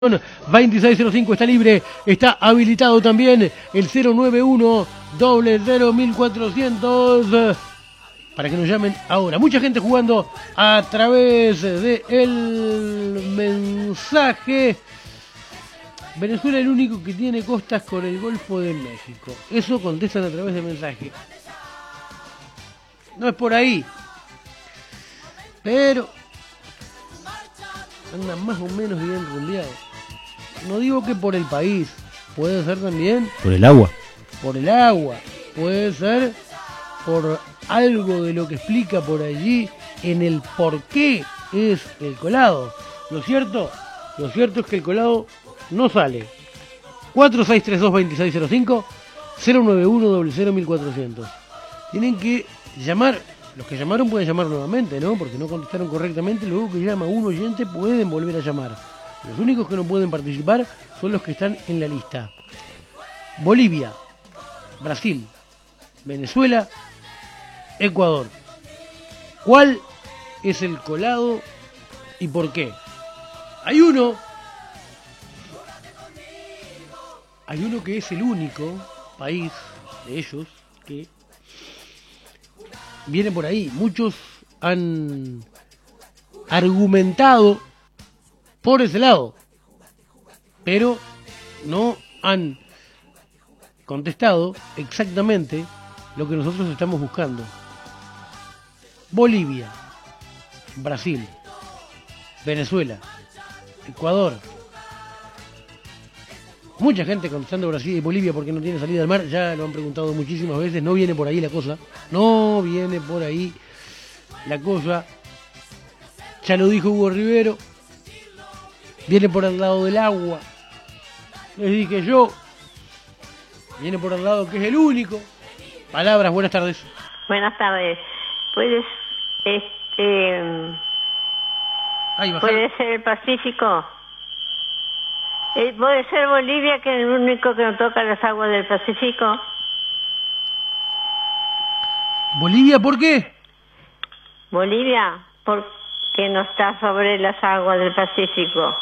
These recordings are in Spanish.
2605 está libre, está habilitado también el 091-001400 para que nos llamen ahora. Mucha gente jugando a través del mensaje. Venezuela es el único que tiene costas con el Golfo de México. Eso contestan a través del mensaje. No es por ahí, pero andan más o menos bien rumbeados. No digo que por el país, puede ser también por el agua. Por el agua, puede ser por algo de lo que explica por allí en el por qué es el colado. Lo cierto es que el colado no sale. 4632-2605, 091-001400. Tienen que llamar. Los que llamaron pueden llamar nuevamente, ¿no? Porque no contestaron correctamente. Luego que llama un oyente pueden volver a llamar. Los únicos que no pueden participar son los que están en la lista. Bolivia, Brasil, Venezuela, Ecuador. ¿Cuál es el colado y por qué? Hay uno que es el único país de ellos que viene por ahí. Muchos han argumentado por ese lado, pero no han contestado exactamente lo que nosotros estamos buscando. Bolivia, Brasil, Venezuela, Ecuador. Mucha gente contestando Brasil y Bolivia porque no tiene salida al mar. Ya lo han preguntado muchísimas veces. No viene por ahí la cosa. No viene por ahí la cosa. Ya lo dijo Hugo Rivero. Viene por el lado del agua. Les dije yo. Viene por el lado que es el único. Palabras, buenas tardes. Buenas tardes. ¿Puede ser el Pacífico? ¿Puede ser Bolivia, que es el único que no toca las aguas del Pacífico? ¿Bolivia por qué? Bolivia, porque no está sobre las aguas del Pacífico.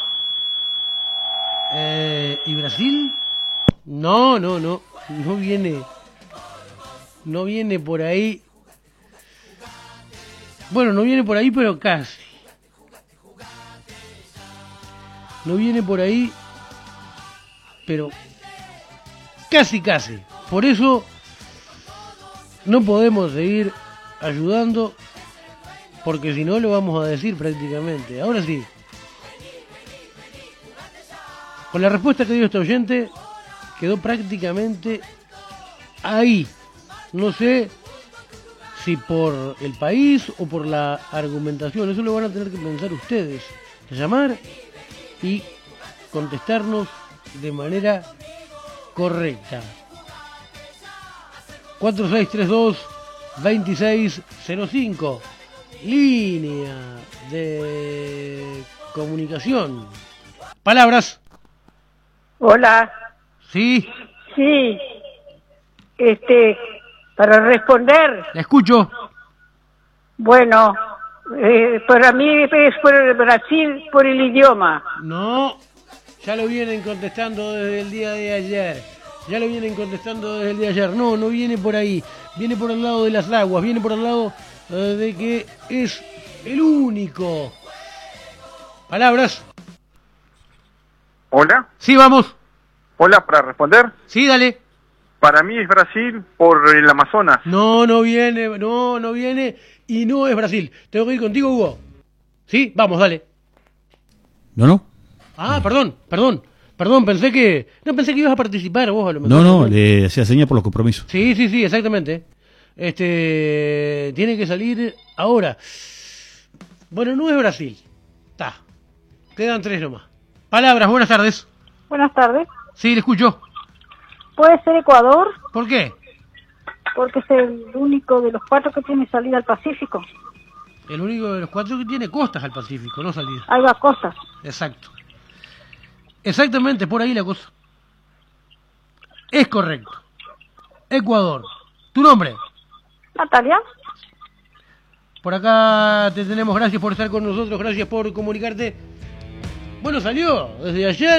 ¿Y Brasil? No viene por ahí. Bueno, no viene por ahí, pero casi. No viene por ahí, pero casi. Por eso no podemos seguir ayudando, porque si no lo vamos a decir prácticamente. Ahora sí. Con la respuesta que dio este oyente, quedó prácticamente ahí. No sé si por el país o por la argumentación. Eso lo van a tener que pensar ustedes. Llamar y contestarnos de manera correcta. 4632-2605. Línea de comunicación. Palabras. Hola. Sí. Sí. Para responder. La escucho. Bueno, para mí es por Brasil, por el idioma. No, ya lo vienen contestando desde el día de ayer. No viene por ahí. Viene por el lado de las aguas. Viene por el lado de que es el único. Palabras. Hola. Sí, vamos. Hola, para responder. Sí, dale. Para mí es Brasil por el Amazonas. No viene y no es Brasil. ¿Tengo que ir contigo, Hugo? ¿Sí? Vamos, dale. No. Ah, perdón, pensé que ibas a participar vos a lo mejor. No, le hacía señas por los compromisos. Sí, exactamente. Tiene que salir ahora. Bueno, no es Brasil. Quedan 3 nomás. Palabras, buenas tardes. Buenas tardes. Sí, le escucho. ¿Puede ser Ecuador? ¿Por qué? Porque es el único de los 4 que tiene salida al Pacífico. El único de los 4 que tiene costas al Pacífico, no salida. Ahí va, costas. Exacto. Exactamente, por ahí la cosa. Es correcto. Ecuador. ¿Tu nombre? Natalia. Por acá te tenemos. Gracias por estar con nosotros, gracias por comunicarte. Bueno, salió desde ayer.